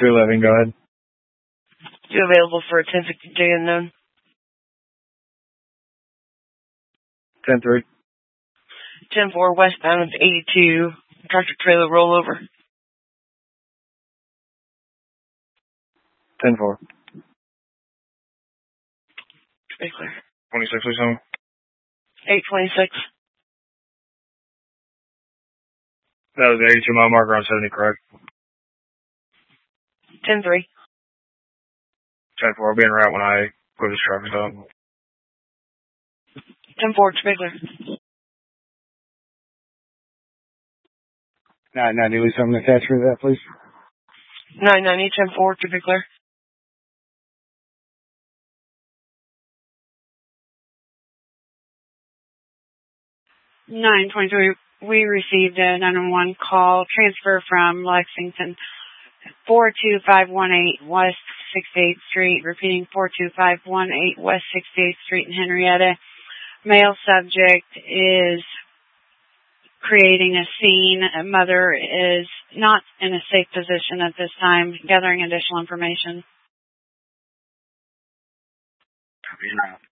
211, go ahead. You available for a 1050J unknown? 10-3. 10-4 westbound of 82. Tractor trailer rollover. 10-4. Be clear. 26 or something? 826. That was the 82 mile marker on 70, correct? 10-3. 10-4, I'll be en route when I put this traffic stop. 10-4, to be clear. 990, leave something attached for that, please. 990, 10-4, to be clear. (923) We received a 911 call transfer from Lexington 42518 West 68th Street. Repeating, 42518 West 68th Street in Henrietta. Male subject is creating a scene. A mother is not in a safe position at this time. Gathering additional information. Copy now.